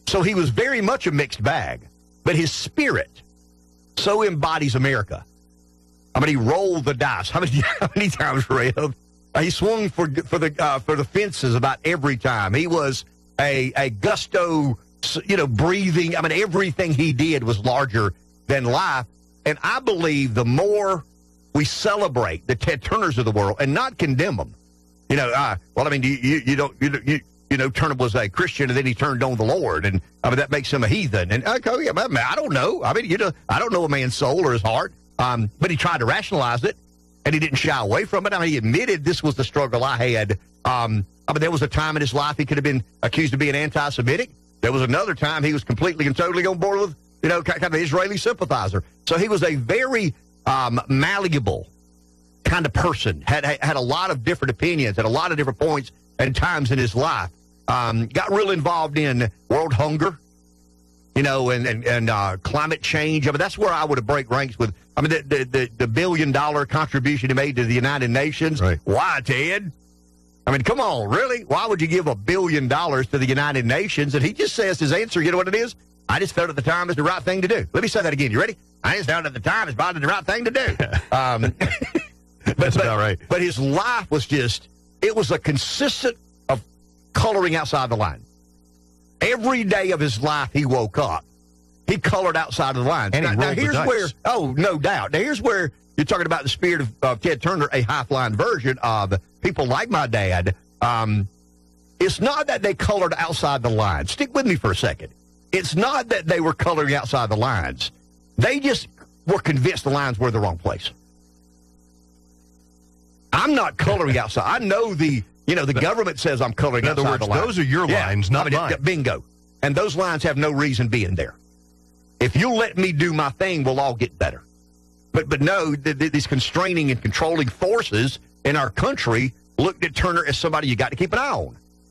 So he was very much a mixed bag. But his spirit so embodies America. I mean, he rolled the dice. How many times, Rev? He swung for the fences about every time. He was a gusto, breathing. I mean, everything he did was larger than life. And I believe the more we celebrate the Ted Turners of the world and not condemn them, Turner was a Christian and then he turned on the Lord, and that makes him a heathen. And I don't know. I don't know a man's soul or his heart. But he tried to rationalize it, and he didn't shy away from it. He admitted this was the struggle I had. There was a time in his life he could have been accused of being anti-Semitic. There was another time he was completely and totally on board with, kind of an Israeli sympathizer. So he was a very malleable kind of person, had a lot of different opinions at a lot of different points and times in his life. Got real involved in world hunger, and climate change. That's where I would have break ranks with. The $1 billion contribution he made to the United Nations. Right. Why, Ted? Come on, really? Why would you give $1 billion to the United Nations? And he just says his answer, you know what it is? I just felt at the time it's the right thing to do. Let me say that again. You ready? I just felt at the time it's probably the right thing to do. That's about right. But his life was it was a consistent of coloring outside the line. Every day of his life he woke up, he colored outside of the lines. And now here's the dice. where, no doubt. Now here's where you're talking about the spirit of Ted Turner, a high-flying version of people like my dad. It's not that they colored outside the lines. Stick with me for a second. It's not that they were coloring outside the lines. They just were convinced the lines were the wrong place. I'm not coloring outside. I know the government says I'm coloring outside the lines. In other words, those are your lines, not mine. Bingo. And those lines have no reason being there. If you'll let me do my thing, we'll all get better. But no, these constraining and controlling forces in our country looked at Turner as somebody you got to keep an eye on.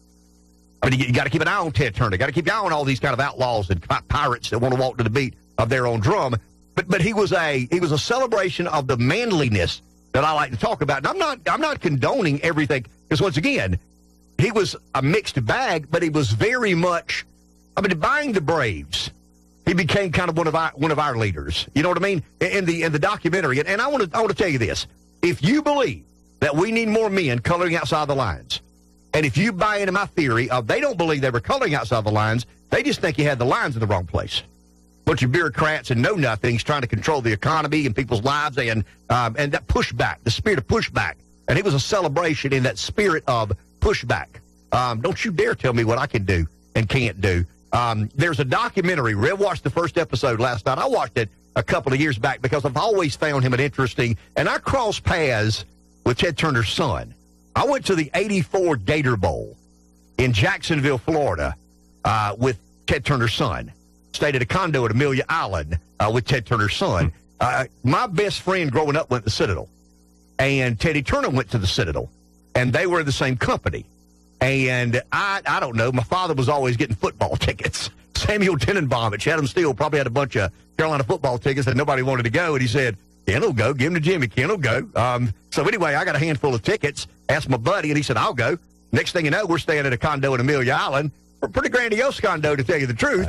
You got to keep an eye on Ted Turner. Got to keep an eye on all these kind of outlaws and pirates that want to walk to the beat of their own drum. But he was a celebration of the manliness that I like to talk about. And I'm not condoning everything, because once again, he was a mixed bag, but he was very much. Buying the Braves, he became kind of one of our leaders. You know what I mean? In the documentary. And I want to tell you this: if you believe that we need more men coloring outside the lines, and if you buy into my theory of they don't believe they were coloring outside the lines, they just think you had the lines in the wrong place. Bunch of bureaucrats and know-nothings trying to control the economy and people's lives, and that pushback, the spirit of pushback. And it was a celebration in that spirit of pushback. Don't you dare tell me what I can do and can't do. There's a documentary. Rev watched the first episode last night. I watched it a couple of years back because I've always found him an interesting, and I crossed paths with Ted Turner's son. I went to the 84 Gator Bowl in Jacksonville, Florida, with Ted Turner's son. Stayed at a condo at Amelia Island with Ted Turner's son. My best friend growing up went to the Citadel, and Teddy Turner went to the Citadel, and they were in the same company. And I don't know, my father was always getting football tickets. Samuel Tenenbaum at Chatham Steel probably had a bunch of Carolina football tickets that nobody wanted to go, and he said, Ken will go, give him to Jimmy, Ken will go. So anyway, I got a handful of tickets, asked my buddy, and he said, I'll go. Next thing you know, we're staying at a condo in Amelia Island. A pretty grandiose condo, to tell you the truth. I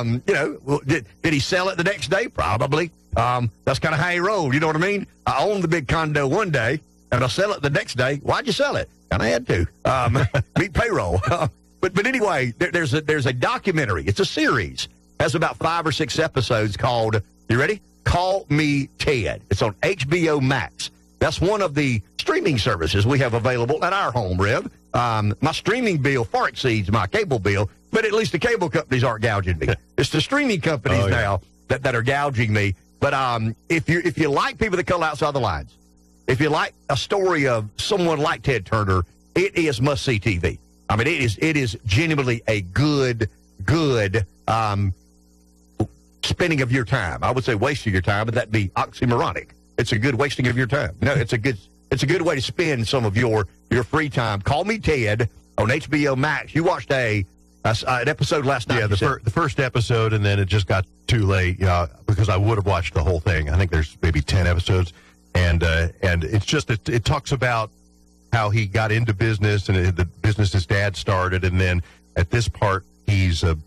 bet. Did he sell it the next day? Probably. That's kind of how he rolled. You know what I mean? I owned the big condo one day, and I'll sell it the next day. Why'd you sell it? Kind of had to. Meet payroll. But anyway, there's a documentary. It's a series. It has about 5 or 6 episodes called, you ready? Call Me Ted. It's on HBO Max. That's one of the streaming services we have available at our home, Rev. My streaming bill far exceeds my cable bill, but at least the cable companies aren't gouging me. It's the streaming companies now that are gouging me. But if you like people that color outside the lines, if you like a story of someone like Ted Turner, it is must-see TV. It is genuinely a good spending of your time. I would say wasting your time, but that'd be oxymoronic. It's a good wasting of your time. No, it's a good way to spend some of your free time. Call Me Ted on HBO Max. You watched an episode last night. Yeah, the first episode, and then it just got too late because I would have watched the whole thing. I think there's maybe 10 episodes, and it's just it talks about how he got into business and the business his dad started, and then at this part he's